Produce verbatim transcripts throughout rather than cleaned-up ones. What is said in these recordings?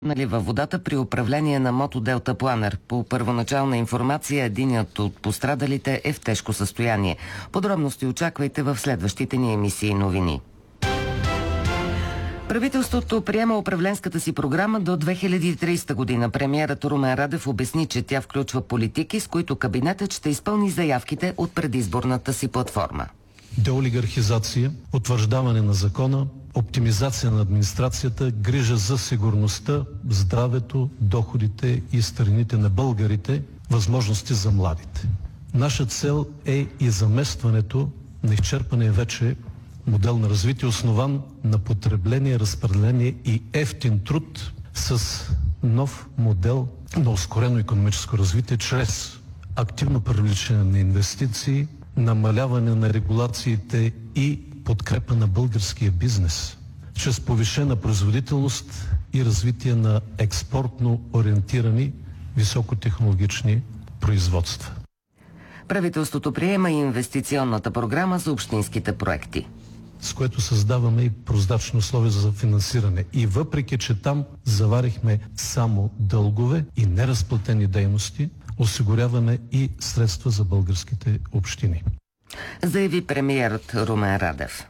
Нали във водата при управление на мотоделта Планер. По първоначална информация, единият от пострадалите е в тежко състояние. Подробности очаквайте в следващите ни емисии новини. Правителството приема управленската си програма до две хиляди и тридесета година. Премиерът Румен Радев обясни, че тя включва политики, с които кабинетът ще изпълни заявките от предизборната си платформа. Деолигархизация, утвърждаване на закона, оптимизация на администрацията, грижа за сигурността, здравето, доходите и страните на българите, възможности за младите. Наша цел е и заместването на изчерпания вече модел на развитие, основан на потребление, разпределение и евтин труд, с нов модел на ускорено икономическо развитие чрез активно привличане на инвестиции, намаляване на регулациите и подкрепа на българския бизнес, чрез повишена производителност и развитие на експортно ориентирани високотехнологични производства. Правителството приема и инвестиционната програма за общинските проекти, с което създаваме и прозрачни условия за финансиране. И въпреки, че там заварихме само дългове и неразплатени дейности, осигуряваме и средства за българските общини, заяви премиерът Румен Радев.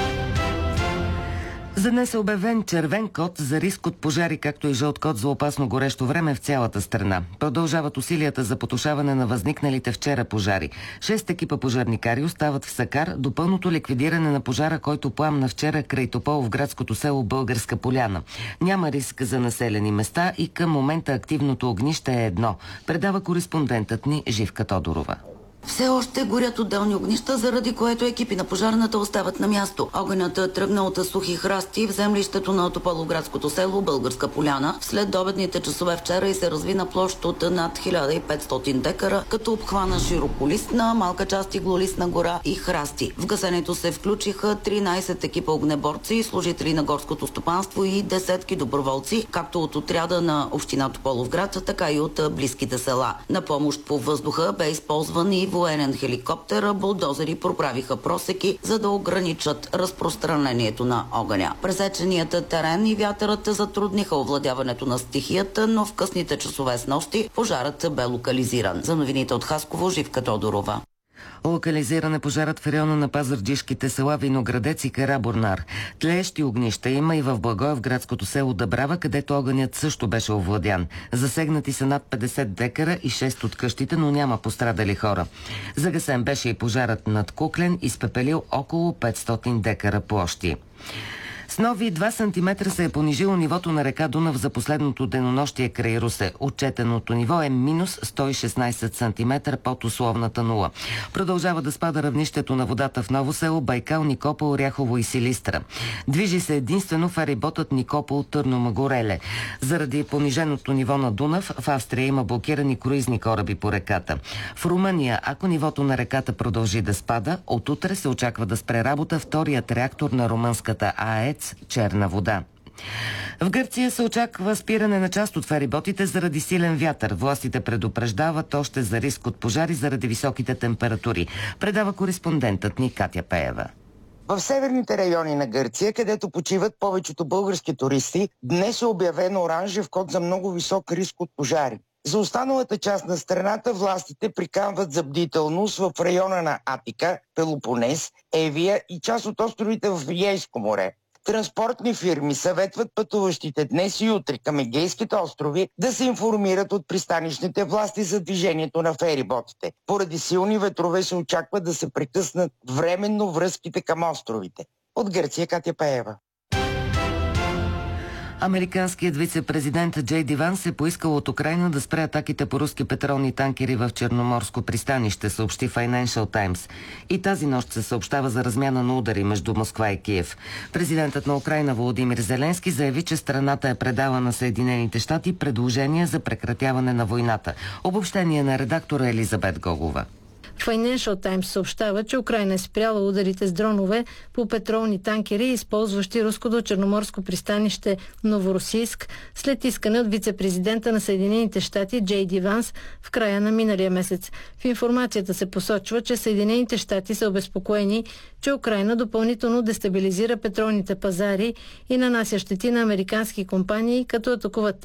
За днес е обявен червен код за риск от пожари, както и жълт код за опасно горещо време в цялата страна. Продължават усилията за потушаване на възникналите вчера пожари. Шест екипа пожарникари остават в Сакар до пълното ликвидиране на пожара, който пламна вчера край Тополо в градското село Българска поляна. Няма риск за населени места и към момента активното огнище е едно, предава кореспондентът ни Живка Тодорова. Все още горят отделни огнища, заради което екипи на пожарната остават на място. Огънят е тръгнал от сухи храсти в землището на Тополовградското село Българска поляна след обедните часове вчера и се разви на площ от над хиляда и петстотин декара, като обхвана широколистна, малка част иглолистна гора и храсти. В гасенето се включиха тринайсет екипа огнеборци, служители на горското стопанство и десетки доброволци, както от отряда на община Тополовград, така и от близките села. На помощ по въздуха бе използван и военен хеликоптер, булдозери проправиха просеки, за да ограничат разпространението на огъня. Пресеченият терен и вятърът затрудниха овладяването на стихията, но в късните часове с нощи пожарът бе локализиран. За новините от Хасково, Живка Тодорова. Локализиран е пожарът в района на пазарджишките села Виноградец и Карабурнар. Тлеещи огнища има и в Благоевградското село Дъбрава, където огънят също беше овладян. Засегнати са над петдесет декара и шест от къщите, но няма пострадали хора. Загасен беше и пожарът над Куклен, изпепелил около петстотин декара площи. С нови два сантиметра се е понижило нивото на река Дунав за последното денонощие край Русе. Отчетеното ниво е минус сто и шестнайсет сантиметра под условната нула. Продължава да спада равнището на водата в Ново село, Байкал, Никопол, Оряхово и Силистра. Движи се единствено фериботът Никопол Търномагореле. Заради пониженото ниво на Дунав, в Австрия има блокирани круизни кораби по реката. В Румъния, ако нивото на реката продължи да спада, от утре се очаква да спре работа вторият реактор на румънската АЕЦ Черна вода. В Гърция се очаква спиране на част от фериботите заради силен вятър. Властите предупреждават още за риск от пожари заради високите температури. Предава кореспондентът ни Катя Пеева. В северните райони на Гърция, където почиват повечето български туристи, днес е обявен оранжев код за много висок риск от пожари. За останалата част на страната властите приканват за бдителност в района на Атика, Пелопонес, Евия и част от островите в Егейско море. Транспортни фирми съветват пътуващите днес и утре към Егейските острови да се информират от пристанищните власти за движението на фериботите. Поради силни ветрове се очаква да се прекъснат временно връзките към островите. От Гърция, Катя Пеева. Американският вице-президент Джей Ди Ванс е поискал от Украйна да спре атаките по руски петролни танкери в Черноморско пристанище, съобщи Financial Times. И тази нощ се съобщава за размяна на удари между Москва и Киев. Президентът на Украйна Володимир Зеленски заяви, че страната е предала на Съединените щати предложение за прекратяване на войната. Обобщение на редактора Елизабет Гогова. Financial Times съобщава, че Украйна е спряла ударите с дронове по петролни танкери, използващи руското черноморско пристанище Новоросийск, след искане от вице-президента на Съединените щати Джей Ди Ванс в края на миналия месец. В информацията се посочва, че Съединените щати са обезпокоени, че Украйна допълнително дестабилизира петролните пазари и нанася щети на американски компании, като атакуват